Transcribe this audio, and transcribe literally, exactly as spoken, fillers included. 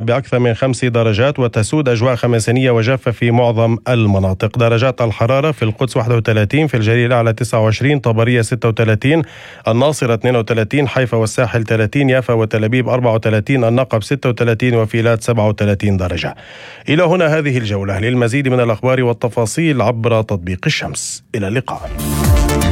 بأكثر من خمس درجات، وتسود أجواء خمسينية وجافة في معظم المناطق. درجات الحرارة: في القدس واحد وثلاثين، في الجليل الأعلى تسعة وعشرين، طبرية ستة وثلاثين، الناصرة اثنين وثلاثين، حيفا والساحل ثلاثين، يافا وتل أبيب أربعة وثلاثين، النقب ستة وثلاثين، وفيلات سبعة وثلاثين درجة. إلى هنا هذه الجولة. للمزيد من الأخبار والتفاصيل عبر تطبيق الشمس. إلى اللقاء.